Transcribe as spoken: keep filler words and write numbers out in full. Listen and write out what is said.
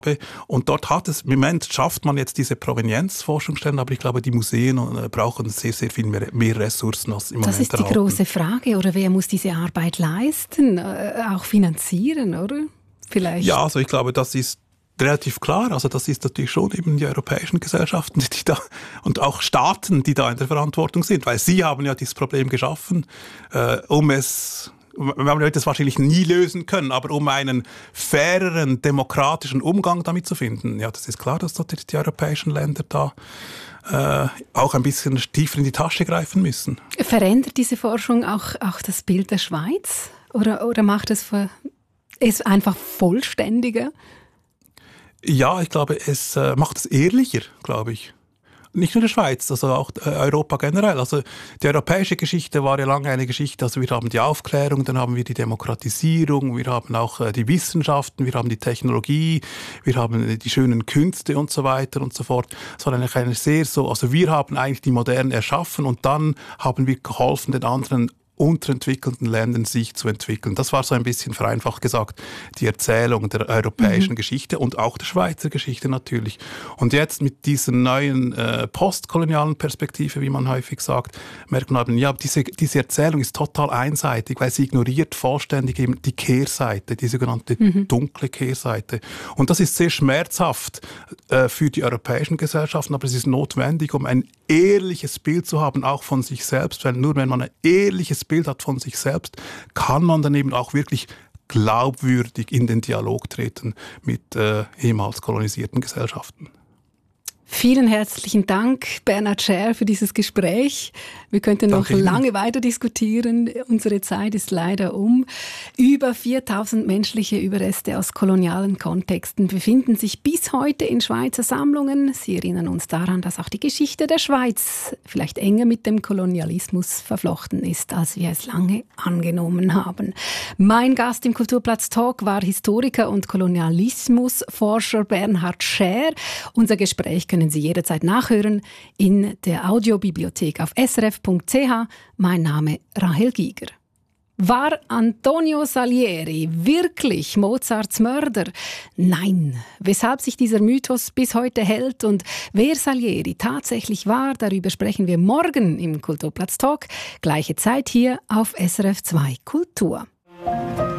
Und dort hat es, im Moment schafft man jetzt diese Provenienzforschungsstellen, aber ich glaube, die Museen brauchen sehr, sehr viel mehr, mehr Ressourcen als im das Moment. Das ist die erhalten. große Frage, oder wer muss diese Arbeit leisten, auch finanzieren, oder? Vielleicht. Ja, also ich glaube, das ist relativ klar. Also das ist natürlich schon eben die europäischen Gesellschaften, die da und auch Staaten, die da in der Verantwortung sind, weil sie haben ja dieses Problem geschaffen, äh, um es wir wird das wahrscheinlich nie lösen können, aber um einen faireren, demokratischen Umgang damit zu finden, ja, das ist klar, dass die, die europäischen Länder da äh, auch ein bisschen tiefer in die Tasche greifen müssen. Verändert diese Forschung auch, auch das Bild der Schweiz? Oder, oder macht es, für, es einfach vollständiger? Ja, ich glaube, es äh, macht es ehrlicher, glaube ich. Nicht nur der Schweiz, also auch Europa generell. Also die europäische Geschichte war ja lange eine Geschichte, also wir haben die Aufklärung, dann haben wir die Demokratisierung, wir haben auch die Wissenschaften, wir haben die Technologie, wir haben die schönen Künste und so weiter und so fort. Es war eigentlich eine sehr so, also wir haben eigentlich die Moderne erschaffen und dann haben wir geholfen, den anderen unterentwickelten Ländern sich zu entwickeln. Das war so ein bisschen vereinfacht gesagt die Erzählung der europäischen mhm. Geschichte und auch der Schweizer Geschichte natürlich. Und jetzt mit dieser neuen äh, postkolonialen Perspektive, wie man häufig sagt, merkt man, ja, diese, diese Erzählung ist total einseitig, weil sie ignoriert vollständig eben die Kehrseite, die sogenannte mhm. dunkle Kehrseite. Und das ist sehr schmerzhaft äh, für die europäischen Gesellschaften, aber es ist notwendig, um ein ehrliches Bild zu haben, auch von sich selbst, weil nur wenn man ein ehrliches Bild hat von sich selbst, kann man dann eben auch wirklich glaubwürdig in den Dialog treten mit äh, ehemals kolonisierten Gesellschaften. Vielen herzlichen Dank, Bernhard Scher, für dieses Gespräch. Wir könnten noch Danke lange Ihnen. weiter diskutieren. Unsere Zeit ist leider um. Über viertausend menschliche Überreste aus kolonialen Kontexten befinden sich bis heute in Schweizer Sammlungen. Sie erinnern uns daran, dass auch die Geschichte der Schweiz vielleicht enger mit dem Kolonialismus verflochten ist, als wir es lange angenommen haben. Mein Gast im Kulturplatz Talk war Historiker und Kolonialismusforscher Bernhard Scher. Unser Gespräch können Sie jederzeit nachhören in der Audiobibliothek auf s r f punkt c h. Mein Name Rahel Giger. War Antonio Salieri wirklich Mozarts Mörder? Nein. Weshalb sich dieser Mythos bis heute hält und wer Salieri tatsächlich war, darüber sprechen wir morgen im Kulturplatz Talk. Gleiche Zeit hier auf S R F zwei Kultur.